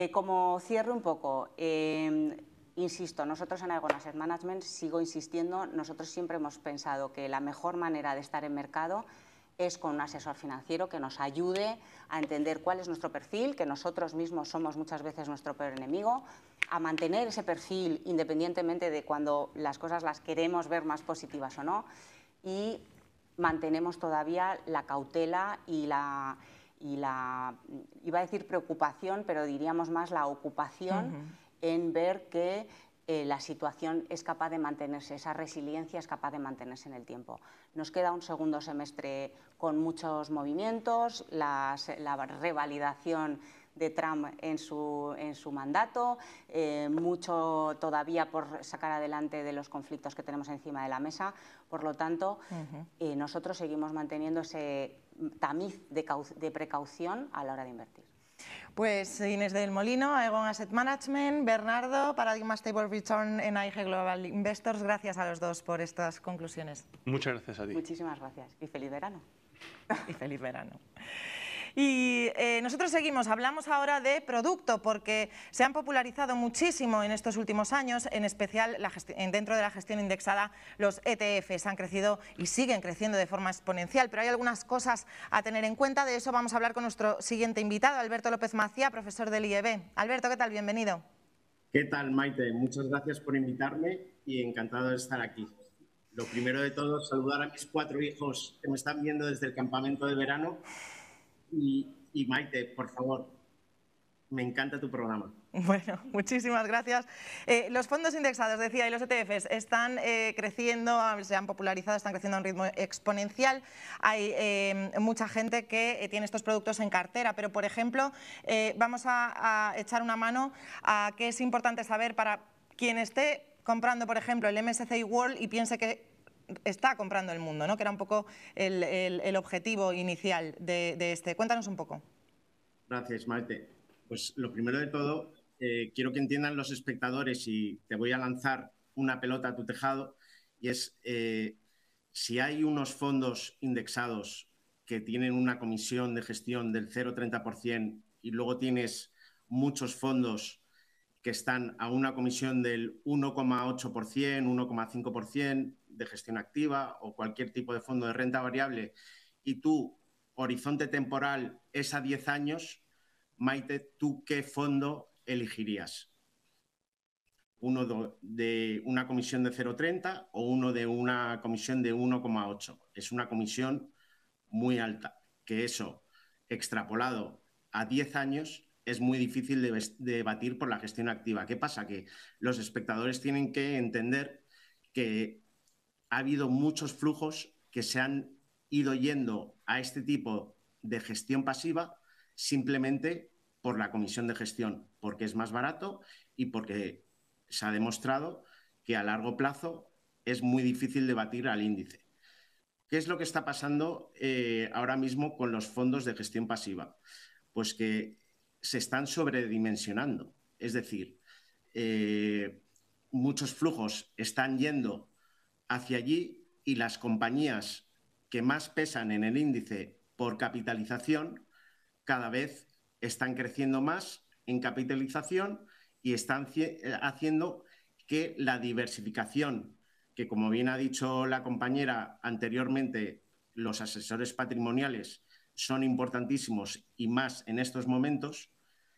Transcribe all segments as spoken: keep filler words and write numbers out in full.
Eh, como cierre un poco, eh, insisto, nosotros en Aegon Asset Management, sigo insistiendo, nosotros siempre hemos pensado que la mejor manera de estar en mercado es con un asesor financiero que nos ayude a entender cuál es nuestro perfil, que nosotros mismos somos muchas veces nuestro peor enemigo, a mantener ese perfil independientemente de cuando las cosas las queremos ver más positivas o no, y mantenemos todavía la cautela y la, y la, iba a decir preocupación, pero diríamos más la ocupación uh-huh. en ver que eh, la situación es capaz de mantenerse, esa resiliencia es capaz de mantenerse en el tiempo. Nos queda un segundo semestre con muchos movimientos, las, la revalidación de Trump en su, en su mandato, eh, mucho todavía por sacar adelante de los conflictos que tenemos encima de la mesa. Por lo tanto, uh-huh. eh, nosotros seguimos manteniendo ese tamiz de, de precaución a la hora de invertir. Pues Inés del Molino, Aegon Asset Management, Bernardo, Paradigma Stable Return en A I G Global Investors. Gracias a los dos por estas conclusiones. Muchas gracias a ti. Muchísimas gracias y feliz verano. Y feliz verano. Y eh, nosotros seguimos, hablamos ahora de producto porque se han popularizado muchísimo en estos últimos años, en especial la dentro de la gestión indexada los E T Fs han crecido y siguen creciendo de forma exponencial, pero hay algunas cosas a tener en cuenta. De eso vamos a hablar con nuestro siguiente invitado, Alberto López Macía, profesor del I E B. Alberto, ¿qué tal? Bienvenido. ¿Qué tal, Maite? Muchas gracias por invitarme y encantado de estar aquí. Lo primero de todo, saludar a mis cuatro hijos que me están viendo desde el campamento de verano. Y, y Maite, por favor, me encanta tu programa. Bueno, muchísimas gracias. Eh, los fondos indexados, decía, y los E T Fs están eh, creciendo, se han popularizado, están creciendo a un ritmo exponencial. Hay eh, mucha gente que eh, tiene estos productos en cartera, pero, por ejemplo, eh, vamos a, a echar una mano a qué es importante saber para quien esté comprando, por ejemplo, el M S C I World y piense que está comprando el mundo, ¿no? Que era un poco el, el, el objetivo inicial de, de este. Cuéntanos un poco. Gracias, Maite. Pues lo primero de todo, eh, quiero que entiendan los espectadores y te voy a lanzar una pelota a tu tejado, y es eh, si hay unos fondos indexados que tienen una comisión de gestión del cero coma treinta por ciento y luego tienes muchos fondos que están a una comisión del uno coma ocho por ciento, uno coma cinco por ciento de gestión activa o cualquier tipo de fondo de renta variable, y tu horizonte temporal es a diez años, Maite, ¿tú qué fondo elegirías? ¿Uno de una comisión de cero coma treinta o uno de una comisión de uno coma ocho? Es una comisión muy alta, que eso, extrapolado a diez años, es muy difícil de, de batir por la gestión activa. ¿Qué pasa? Que los espectadores tienen que entender que ha habido muchos flujos que se han ido yendo a este tipo de gestión pasiva simplemente por la comisión de gestión, porque es más barato y porque se ha demostrado que a largo plazo es muy difícil de batir al índice. ¿Qué es lo que está pasando eh, ahora mismo con los fondos de gestión pasiva? Pues que se están sobredimensionando. Es decir, eh, muchos flujos están yendo hacia allí y las compañías que más pesan en el índice por capitalización cada vez están creciendo más en capitalización y están haciendo que la diversificación, que como bien ha dicho la compañera anteriormente, los asesores patrimoniales son importantísimos y más en estos momentos,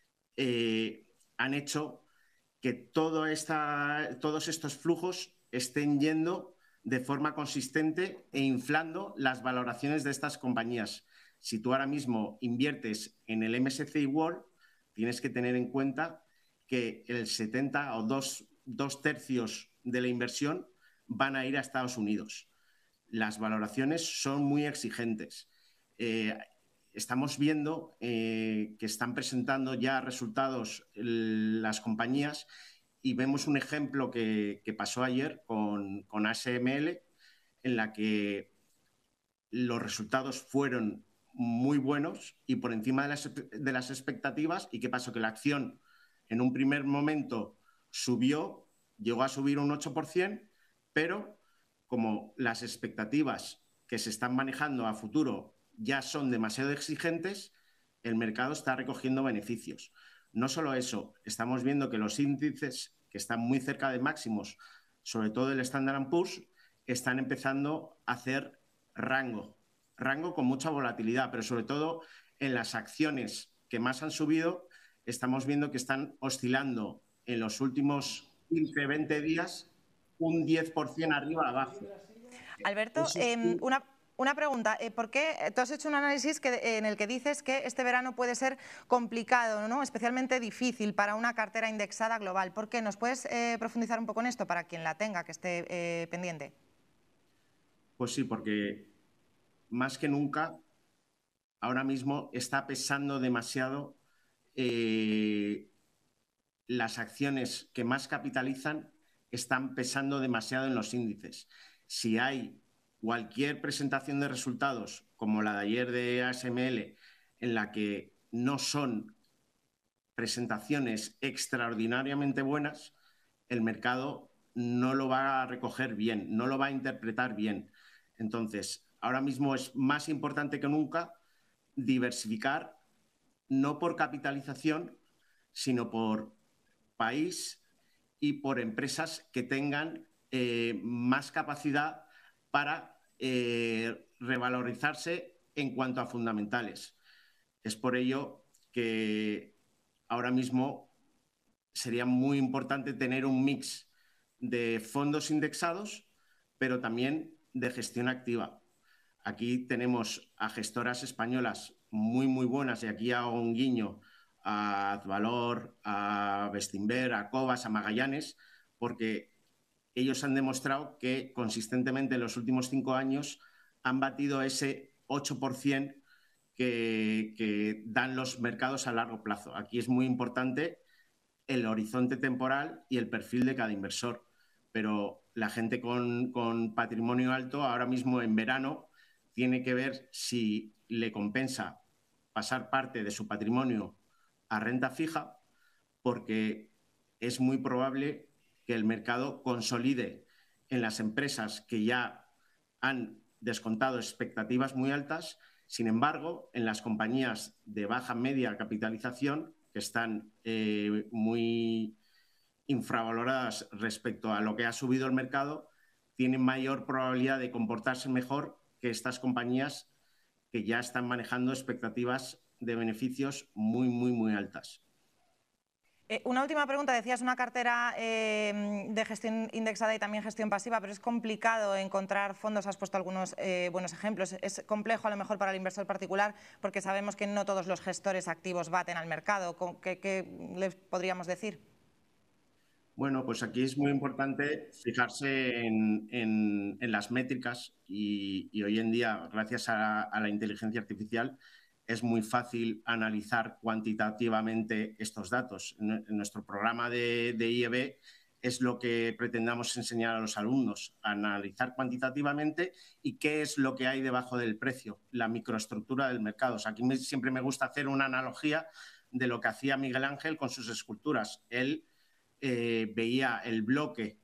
eh, han hecho que todo esta, todos estos flujos estén yendo de forma consistente e inflando las valoraciones de estas compañías. Si tú ahora mismo inviertes en el M S C I World, tienes que tener en cuenta que el setenta o dos, dos tercios de la inversión van a ir a Estados Unidos. Las valoraciones son muy exigentes. Eh, estamos viendo eh, que están presentando ya resultados el, las compañías, y vemos un ejemplo que, que pasó ayer con, con A S M L, en la que los resultados fueron muy buenos y por encima de las, de las expectativas. ¿Y qué pasó? Que la acción en un primer momento subió, llegó a subir un ocho por ciento, pero como las expectativas que se están manejando a futuro ya son demasiado exigentes, el mercado está recogiendo beneficios. No solo eso, estamos viendo que los índices que están muy cerca de máximos, sobre todo el Standard and Poor's, están empezando a hacer rango, rango con mucha volatilidad, pero sobre todo en las acciones que más han subido, estamos viendo que están oscilando en los últimos quince, veinte días un diez por ciento arriba abajo. Alberto, eh, una... Una pregunta, ¿por qué tú has hecho un análisis que, en el que dices que este verano puede ser complicado, ¿no? Especialmente difícil para una cartera indexada global? ¿Por qué? ¿Nos puedes eh, profundizar un poco en esto para quien la tenga, que esté eh, pendiente? Pues sí, porque más que nunca, ahora mismo está pesando demasiado eh, las acciones que más capitalizan, están pesando demasiado en los índices. Si hay cualquier presentación de resultados, como la de ayer de A S M L, en la que no son presentaciones extraordinariamente buenas, el mercado no lo va a recoger bien, no lo va a interpretar bien. Entonces, ahora mismo es más importante que nunca diversificar, no por capitalización, sino por país y por empresas que tengan eh, más capacidad para eh, revalorizarse en cuanto a fundamentales. Es por ello que ahora mismo sería muy importante tener un mix de fondos indexados, pero también de gestión activa. Aquí tenemos a gestoras españolas muy, muy buenas, y aquí hago un guiño a Azvalor, a Bestinver, a Cobas, a Magallanes, porque ellos han demostrado que consistentemente en los últimos cinco años han batido ese ocho por ciento que, que dan los mercados a largo plazo. Aquí es muy importante el horizonte temporal y el perfil de cada inversor, pero la gente con, con patrimonio alto ahora mismo en verano tiene que ver si le compensa pasar parte de su patrimonio a renta fija, porque es muy probable que el mercado consolide en las empresas que ya han descontado expectativas muy altas. Sin embargo, en las compañías de baja media capitalización, que están eh, muy infravaloradas respecto a lo que ha subido el mercado, tienen mayor probabilidad de comportarse mejor que estas compañías que ya están manejando expectativas de beneficios muy, muy, muy altas. Eh, una última pregunta, decías una cartera eh, de gestión indexada y también gestión pasiva, pero es complicado encontrar fondos, has puesto algunos eh, buenos ejemplos, es complejo a lo mejor para el inversor particular porque sabemos que no todos los gestores activos baten al mercado. ¿Qué, qué les podríamos decir? Bueno, pues aquí es muy importante fijarse en, en, en las métricas y, y hoy en día, gracias a, a la inteligencia artificial, es muy fácil analizar cuantitativamente estos datos. En, en nuestro programa de, de I E B es lo que pretendamos enseñar a los alumnos, a analizar cuantitativamente y qué es lo que hay debajo del precio, la microestructura del mercado. O sea, aquí me, siempre me gusta hacer una analogía de lo que hacía Miguel Ángel con sus esculturas. Él eh, veía el bloque,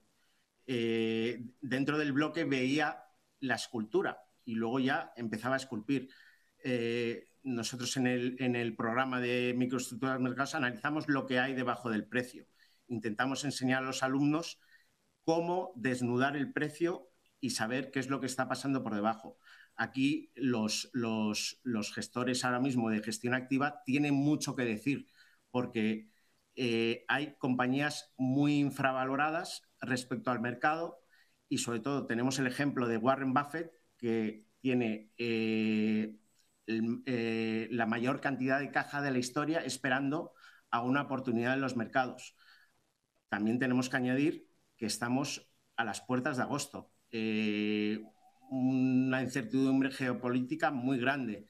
eh, dentro del bloque veía la escultura y luego ya empezaba a esculpir. Eh, nosotros en el, en el programa de microestructuras de mercados analizamos lo que hay debajo del precio. Intentamos enseñar a los alumnos cómo desnudar el precio y saber qué es lo que está pasando por debajo. Aquí los, los, los gestores ahora mismo de gestión activa tienen mucho que decir porque eh, hay compañías muy infravaloradas respecto al mercado y sobre todo tenemos el ejemplo de Warren Buffett, que tiene eh, el, eh, la mayor cantidad de caja de la historia esperando a una oportunidad en los mercados. También tenemos que añadir que estamos a las puertas de agosto. Eh, una incertidumbre geopolítica muy grande.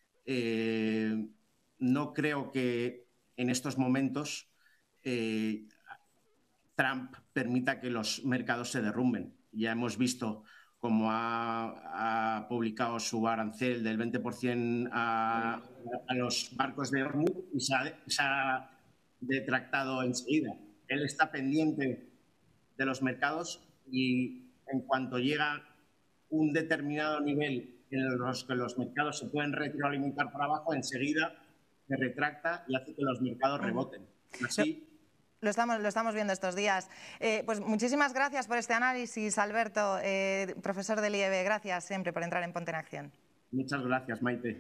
Eh, no creo que en estos momentos eh, Trump permita que los mercados se derrumben. Ya hemos visto cómo ha, ha publicado su arancel del veinte por ciento a, a los barcos de Hormuz y se ha, se ha detractado enseguida. Él está pendiente de los mercados y en cuanto llega un determinado nivel en los que los mercados se pueden retroalimentar para abajo, enseguida se retracta y hace que los mercados reboten. Así... Lo estamos, lo estamos viendo estos días. Eh, pues muchísimas gracias por este análisis, Alberto, eh, profesor del I E B. Gracias siempre por entrar en Ponte en Acción. Muchas gracias, Maite.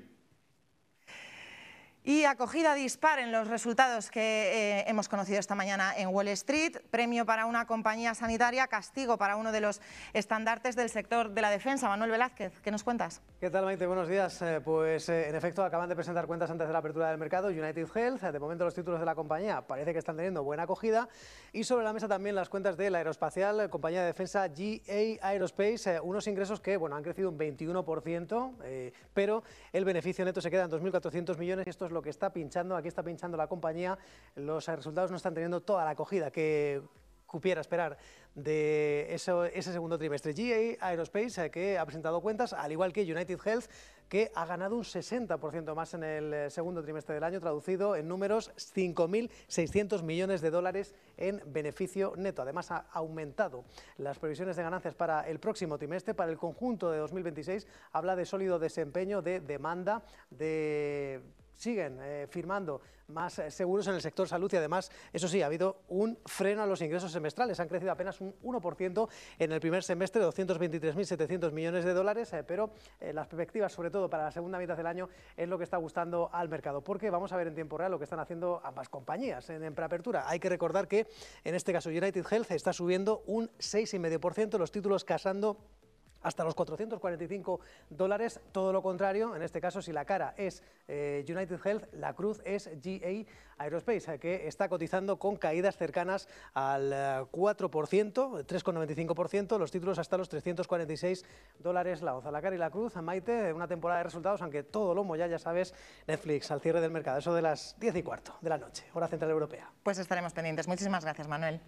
Y acogida dispar en los resultados que eh, hemos conocido esta mañana en Wall Street. Premio para una compañía sanitaria, castigo para uno de los estandartes del sector de la defensa. Manuel Velázquez, ¿qué nos cuentas? ¿Qué tal, Maite? Buenos días. Eh, pues eh, en efecto acaban de presentar cuentas antes de la apertura del mercado. United Health, de momento los títulos de la compañía parece que están teniendo buena acogida. Y sobre la mesa también las cuentas de la aeroespacial, compañía de defensa G A Aerospace, eh, unos ingresos que bueno, han crecido un veintiuno por ciento, eh, pero el beneficio neto se queda en dos mil cuatrocientos millones y esto es lo que está pinchando, aquí está pinchando la compañía. Los resultados no están teniendo toda la acogida que cupiera esperar de eso, ese segundo trimestre. G A Aerospace, eh, que ha presentado cuentas, al igual que United Health, que ha ganado un sesenta por ciento más en el segundo trimestre del año, traducido en números cinco mil seiscientos millones de dólares en beneficio neto. Además, ha aumentado las previsiones de ganancias para el próximo trimestre. Para el conjunto de dos mil veintiséis habla de sólido desempeño, de demanda, de... siguen eh, firmando más eh, seguros en el sector salud y además, eso sí, ha habido un freno a los ingresos semestrales. Han crecido apenas un uno por ciento en el primer semestre, doscientos veintitrés mil setecientos millones de dólares, eh, pero eh, las perspectivas, sobre todo para la segunda mitad del año, es lo que está gustando al mercado, porque vamos a ver en tiempo real lo que están haciendo ambas compañías en, en preapertura. Hay que recordar que, en este caso, United Health está subiendo un seis coma cinco por ciento, los títulos casando hasta los cuatrocientos cuarenta y cinco dólares, todo lo contrario, en este caso si la cara es eh, United Health, la cruz es G A Aerospace, que está cotizando con caídas cercanas al eh, cuatro por ciento, tres coma noventa y cinco por ciento, los títulos hasta los trescientos cuarenta y seis dólares la onza. La cara y la cruz, Maite, una temporada de resultados, aunque todo lomo ya, ya sabes, Netflix al cierre del mercado, eso de las diez y cuarto de la noche, hora central europea. Pues estaremos pendientes. Muchísimas gracias, Manuel.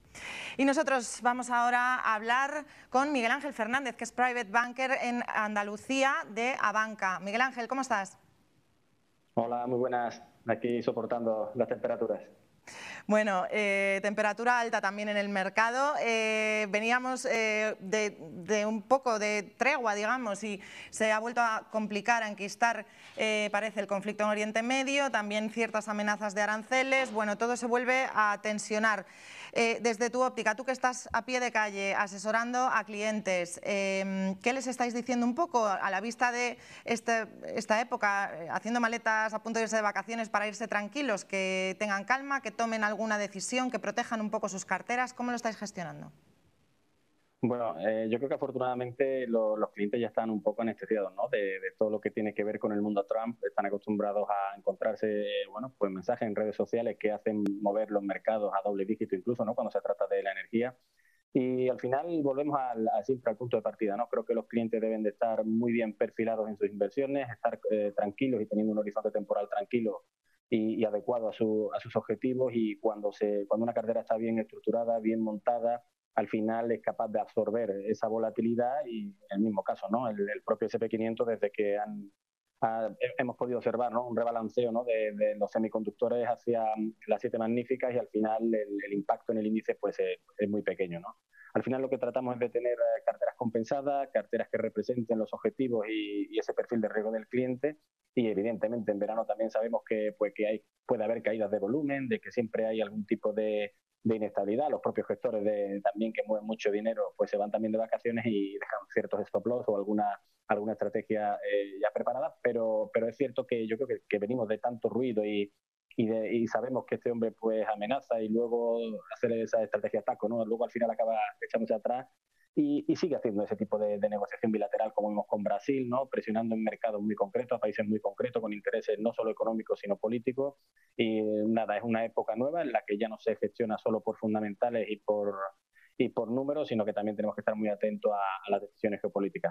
Y nosotros vamos ahora a hablar con Miguel Ángel Fernández, que es Private Banker en Andalucía de Abanca. Miguel Ángel, ¿cómo estás? Hola, muy buenas. Aquí soportando las temperaturas. Bueno, eh, temperatura alta también en el mercado. Eh, veníamos eh, de, de un poco de tregua, digamos, y se ha vuelto a complicar, a enquistar, eh, parece, el conflicto en Oriente Medio, también ciertas amenazas de aranceles. Bueno, todo se vuelve a tensionar. Eh, desde tu óptica, tú que estás a pie de calle asesorando a clientes, eh, ¿qué les estáis diciendo un poco a la vista de este, esta época, eh, haciendo maletas a punto de irse de vacaciones para irse tranquilos, que tengan calma, que tomen alguna decisión, que protejan un poco sus carteras? ¿Cómo lo estáis gestionando? Bueno, eh, yo creo que afortunadamente lo, los clientes ya están un poco anestesiados, ¿no? De, de todo lo que tiene que ver con el mundo Trump. Están acostumbrados a encontrarse, bueno, pues mensajes en redes sociales que hacen mover los mercados a doble dígito incluso, ¿no? Cuando se trata de la energía. Y al final volvemos al, al siempre al punto de partida, ¿no? Creo que los clientes deben de estar muy bien perfilados en sus inversiones, estar eh, tranquilos y teniendo un horizonte temporal tranquilo y, y adecuado a, su, a sus objetivos, y cuando, se, cuando una cartera está bien estructurada, bien montada, al final es capaz de absorber esa volatilidad. Y en el mismo caso, ¿no? el, el propio ese and pe quinientos, desde que han, ha, hemos podido observar, ¿no? un rebalanceo, ¿no? de, de los semiconductores hacia las siete magníficas, y al final el, el impacto en el índice pues, es, es muy pequeño, ¿no? Al final lo que tratamos es de tener carteras compensadas, carteras que representen los objetivos y, y ese perfil de riesgo del cliente. Y evidentemente en verano también sabemos que, pues, que hay, puede haber caídas de volumen, de que siempre hay algún tipo de, de inestabilidad. Los propios gestores de, también que mueven mucho dinero pues se van también de vacaciones y dejan ciertos stop loss o alguna, alguna estrategia eh, ya preparada. Pero, pero es cierto que yo creo que, que venimos de tanto ruido y Y, de, y sabemos que este hombre pues amenaza y luego hacer esa estrategia taco, ¿no? Luego al final acaba echándose atrás y, y sigue haciendo ese tipo de, de negociación bilateral, como vimos con Brasil, ¿no? Presionando en mercados muy concretos, a países muy concretos, con intereses no solo económicos sino políticos. Y nada, es una época nueva en la que ya no se gestiona solo por fundamentales y por, y por números, sino que también tenemos que estar muy atentos a, a las decisiones geopolíticas.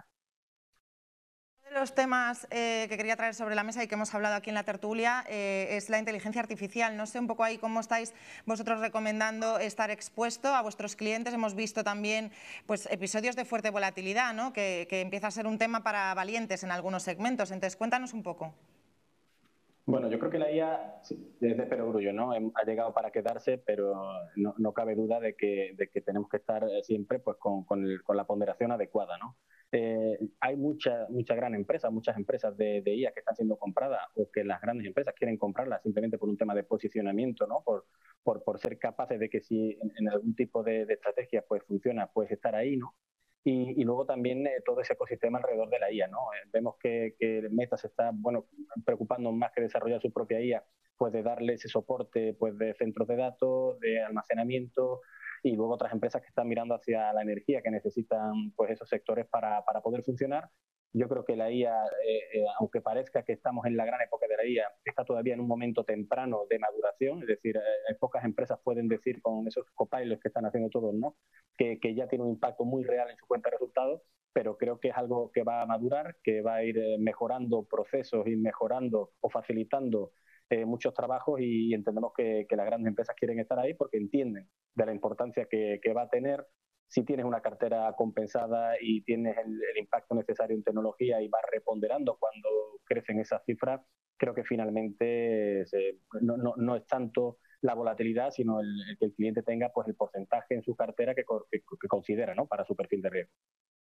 Uno de los temas eh, que quería traer sobre la mesa y que hemos hablado aquí en la tertulia eh, es la inteligencia artificial. No sé un poco ahí cómo estáis vosotros recomendando estar expuesto a vuestros clientes. Hemos visto también pues, episodios de fuerte volatilidad, ¿no? que, que empieza a ser un tema para valientes en algunos segmentos. Entonces, cuéntanos un poco. Bueno, yo creo que la I A sí, es de perogrullo, ¿no? Ha llegado para quedarse, pero no, no cabe duda de que, de que tenemos que estar siempre pues, con, con, el, con la ponderación adecuada, ¿no? Eh, hay muchas mucha gran empresas, muchas empresas de, de I A que están siendo compradas o que las grandes empresas quieren comprarlas simplemente por un tema de posicionamiento, ¿no? Por, por, por ser capaces de que si en, en algún tipo de, de estrategia pues funciona, pues estar ahí, ¿no? Y, y, luego también eh, todo ese ecosistema alrededor de la I A, ¿no? Eh, vemos que, que Meta se está, bueno, preocupando más que desarrollar su propia I A, pues de darle ese soporte pues de centros de datos, de almacenamiento, y luego otras empresas que están mirando hacia la energía, que necesitan pues esos sectores para, para poder funcionar. Yo creo que la I A, eh, eh, aunque parezca que estamos en la gran época de la I A, está todavía en un momento temprano de maduración, es decir, eh, pocas empresas pueden decir con esos copilots que están haciendo todos, ¿no? Que, que ya tiene un impacto muy real en su cuenta de resultados, pero creo que es algo que va a madurar, que va a ir eh, mejorando procesos y mejorando o facilitando eh, muchos trabajos, y, y entendemos que, que las grandes empresas quieren estar ahí porque entienden de la importancia que, que va a tener. Si tienes una cartera compensada y tienes el, el impacto necesario en tecnología y vas reponderando cuando crecen esas cifras, creo que finalmente se, no, no, no es tanto la volatilidad, sino el, el que el cliente tenga pues el porcentaje en su cartera que, que, que considera, ¿no? Para su perfil de riesgo.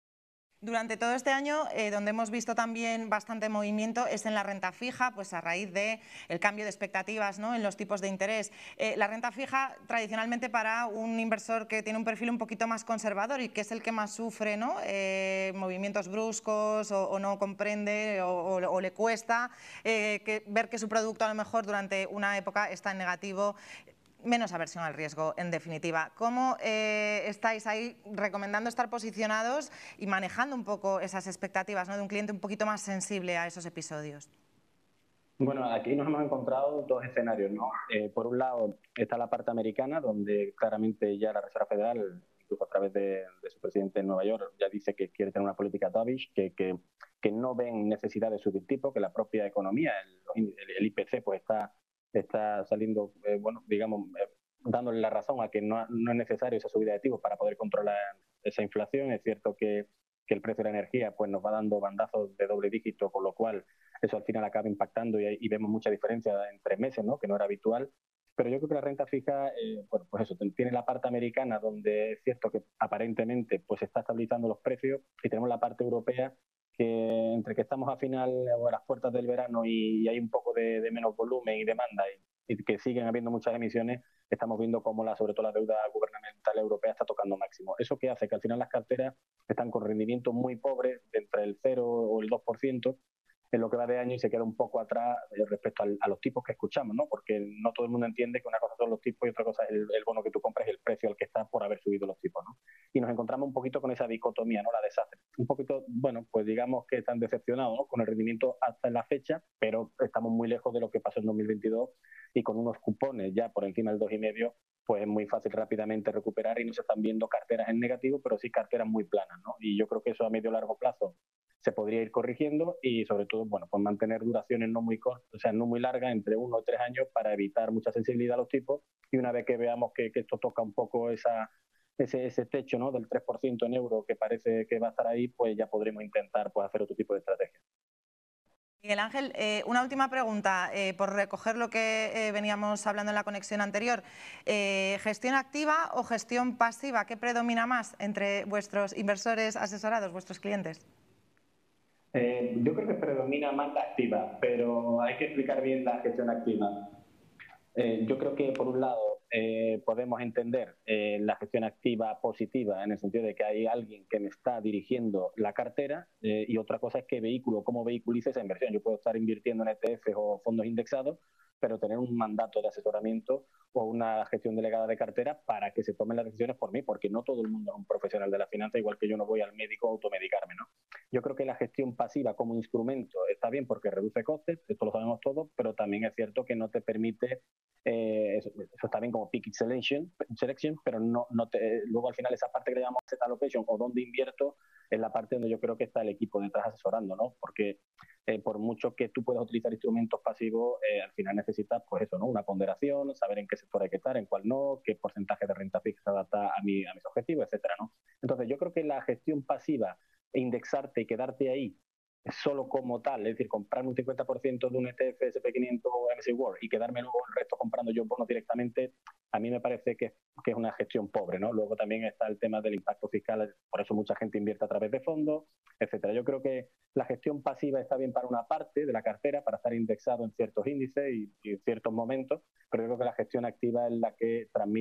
Durante todo este año, eh, donde hemos visto también bastante movimiento, es en la renta fija, pues a raíz del cambio de expectativas, ¿no?, en los tipos de interés. Eh, la renta fija, tradicionalmente, para un inversor que tiene un perfil un poquito más conservador y que es el que más sufre, ¿no?, eh, movimientos bruscos o, o no comprende o, o, o le cuesta eh, que, ver que su producto a lo mejor durante una época está en negativo. Menos aversión al riesgo, en definitiva. ¿Cómo eh, estáis ahí recomendando estar posicionados y manejando un poco esas expectativas, ¿no?, de un cliente un poquito más sensible a esos episodios? Bueno, aquí nos hemos encontrado dos escenarios, ¿no? Eh, por un lado está la parte americana, donde claramente ya la Reserva Federal, incluso a través de, de su presidente en Nueva York, ya dice que quiere tener una política dovish, que, que, que no ven necesidad de subir tipo, que la propia economía, el, el I P C, pues está, está saliendo, eh, bueno, digamos, eh, dándole la razón a que no, no es necesario esa subida de tipos para poder controlar esa inflación. Es cierto que, que el precio de la energía pues nos va dando bandazos de doble dígito, con lo cual eso al final acaba impactando y, y vemos mucha diferencia en tres meses, ¿no?, que no era habitual. Pero yo creo que la renta fija, eh, bueno, pues eso, tiene la parte americana, donde es cierto que aparentemente pues está estabilizando los precios, y tenemos la parte europea, que entre que estamos a final o a las puertas del verano y, y hay un poco de, de menos volumen y demanda, y, y que siguen habiendo muchas emisiones, estamos viendo cómo la, sobre todo la deuda gubernamental europea está tocando máximo. ¿Eso qué hace? Que al final las carteras están con rendimientos muy pobres, de entre el cero o el dos por ciento, en lo que va de año, y se queda un poco atrás respecto al, a los tipos que escuchamos, ¿no? Porque no todo el mundo entiende que una cosa son los tipos y otra cosa es el, el bono que tú compras y el precio al que está por haber subido los tipos, ¿no? Y nos encontramos un poquito con esa dicotomía, ¿no?, la desastre. Un poquito, bueno, pues digamos que están decepcionados, ¿no?, con el rendimiento hasta la fecha, pero estamos muy lejos de lo que pasó en dos mil veintidós, y con unos cupones ya por encima del dos coma cinco, pues es muy fácil rápidamente recuperar, y no se están viendo carteras en negativo, pero sí carteras muy planas, ¿no? Y yo creo que eso a medio largo plazo se podría ir corrigiendo, y sobre todo, bueno, pues mantener duraciones no muy cortas, o sea, no muy largas, entre uno o tres años, para evitar mucha sensibilidad a los tipos, y una vez que veamos que, que esto toca un poco esa, ese, ese techo, ¿no?, del tres por ciento en euro, que parece que va a estar ahí, pues ya podremos intentar pues hacer otro tipo de estrategia. Miguel Ángel, eh, una última pregunta, eh, por recoger lo que eh, veníamos hablando en la conexión anterior. Eh, ¿Gestión activa o gestión pasiva? ¿Qué predomina más entre vuestros inversores asesorados, vuestros clientes? Eh, yo creo que predomina más la activa, pero hay que explicar bien la gestión activa. Eh, yo creo que, por un lado, eh, podemos entender eh, la gestión activa positiva, en el sentido de que hay alguien que me está dirigiendo la cartera, eh, y otra cosa es qué vehículo, cómo vehiculice esa inversión. Yo puedo estar invirtiendo en E T Fs o fondos indexados, pero tener un mandato de asesoramiento o una gestión delegada de cartera para que se tomen las decisiones por mí, porque no todo el mundo es un profesional de la finanza, igual que yo no voy al médico a automedicarme, ¿no? Yo creo que la gestión pasiva como instrumento está bien porque reduce costes, esto lo sabemos todos, pero también es cierto que no te permite, eh, eso, eso está bien como pick selection, selection pero no, no te, luego al final esa parte que le llamamos asset allocation, o dónde invierto, es la parte donde yo creo que está el equipo detrás asesorando, ¿no? Porque eh, por mucho que tú puedas utilizar instrumentos pasivos, eh, al final necesitas, pues eso, ¿no?, una ponderación, saber en qué sector hay que estar, en cuál no, qué porcentaje de renta fija se adapta a, mi, a mis objetivos, etcétera, ¿no? Entonces yo creo que la gestión pasiva e indexarte y quedarte ahí solo como tal, es decir, comprarme un cincuenta por ciento de un E T F ese and P quinientos o M S C I World y quedarme luego el resto comprando yo bonos directamente, a mí me parece que, que es una gestión pobre, ¿no? Luego también está el tema del impacto fiscal, por eso mucha gente invierte a través de fondos, etcétera. Yo creo que la gestión pasiva está bien para una parte de la cartera, para estar indexado en ciertos índices y, y en ciertos momentos, pero yo creo que la gestión activa es la que transmite